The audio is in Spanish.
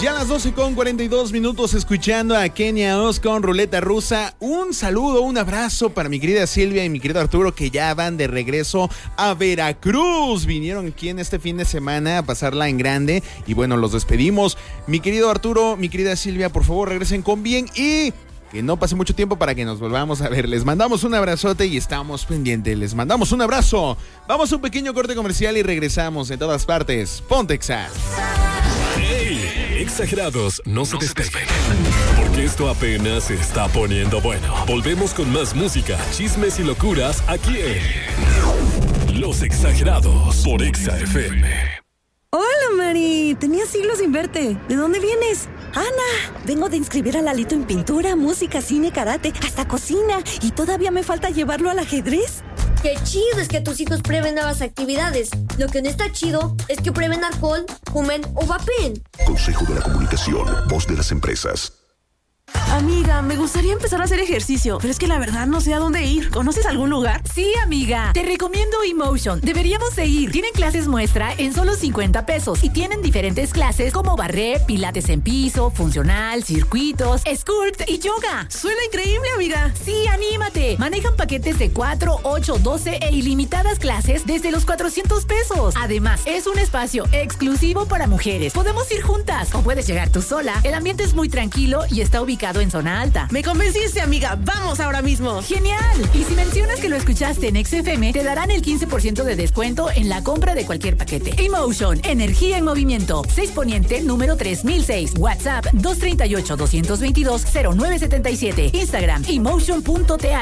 Ya a las 12:42 escuchando a Kenia Os con Ruleta Rusa. Un saludo, un abrazo para mi querida Silvia y mi querido Arturo, que ya van de regreso a Veracruz. Vinieron aquí en este fin de semana a pasarla en grande y bueno, los despedimos. Mi querido Arturo, mi querida Silvia, por favor regresen con bien y que no pase mucho tiempo para que nos volvamos a ver. Les mandamos un abrazote y estamos pendientes. Les mandamos un abrazo. Vamos a un pequeño corte comercial y regresamos en todas partes. Ponte Exa. ¡Hey! Exagerados, no se despeguen, porque esto apenas se está poniendo bueno. Volvemos con más música, chismes y locuras aquí en Los Exagerados por Exa FM. Hola, Mari. Tenía siglos sin verte. ¿De dónde vienes? Ana, vengo de inscribir a Lalito en pintura, música, cine, karate, hasta cocina. Y todavía me falta llevarlo al ajedrez. Qué chido es que tus hijos prueben nuevas actividades. Lo que no está chido es que prueben alcohol, fumen o vapeen. Consejo de la Comunicación, voz de las empresas. Amiga, me gustaría empezar a hacer ejercicio, pero es que la verdad no sé a dónde ir. ¿Conoces algún lugar? Sí, amiga. Te recomiendo eMotion. Deberíamos de ir. Tienen clases muestra en solo 50 pesos y tienen diferentes clases como barré, pilates en piso, funcional, circuitos, sculpt y yoga. Suena increíble, amiga. Sí, anímate. Manejan paquetes de 4, 8, 12 e ilimitadas clases desde los 400 pesos. Además, es un espacio exclusivo para mujeres. Podemos ir juntas o puedes llegar tú sola. El ambiente es muy tranquilo y está ubicado en zona alta. Me convenciste, amiga. Vamos ahora mismo. ¡Genial! Y si mencionas que lo escuchaste en XFM, te darán el 15% de descuento en la compra de cualquier paquete. eMotion, energía en movimiento. 6 Poniente, número 3006. WhatsApp 238-222-0977. Instagram, emotion.th.